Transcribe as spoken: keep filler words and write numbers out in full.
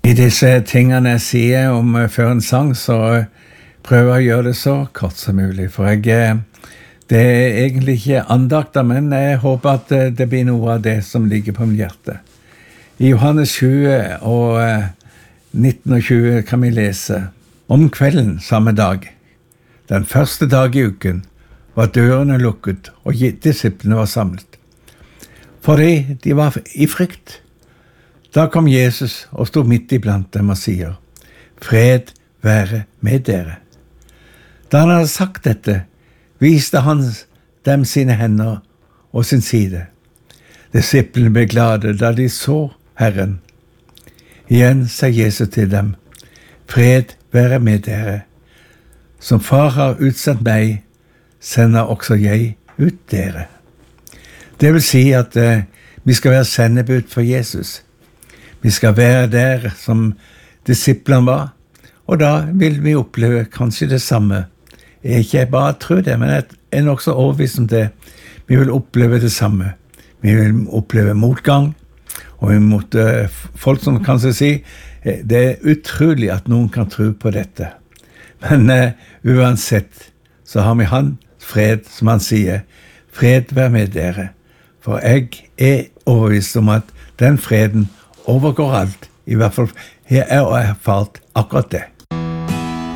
I disse tingene jeg sier om uh, før en sang, så uh, prøver jeg å gjøre det så kort som mulig, for jeg, uh, det er egentlig ikke andakter, men jeg håper at uh, det blir noe av det som ligger på mitt hjerte. I Johannes tjue og uh, nitten og tjue kan vi lese om kvelden samme dag. Den første dag i uken var dørene lukket, og disiplene var samlet. Fordi de var i frykt. Da kom Jesus og stod midt iblant dem og sier, «Fred være med dere». Da han hadde sagt dette, viste han dem sine hender og sin side. Disiplene ble glade da de så Herren. Igjen sa Jesus til dem, «Fred være med dere. Som far har utsendt meg, sender også jeg ut dere». Det vil si at uh, vi skal være sendebud for Jesus. Vi skal være der som disiplene var, og da vil vi oppleve kanskje det samme. Jeg ikke bare tror det, men jeg er nok så overbevist om det. Vi vil oppleve det samme. Vi vil oppleve motgang, og vi mot uh, folk som kanskje sier, det er utrolig at noen kan tro på dette. Men uh, uansett, så har vi han fred, som han sier, fred vær med dere. For jeg er overbevist om at den freden overgår alt. I hvert fall, jeg har erfart akkurat det.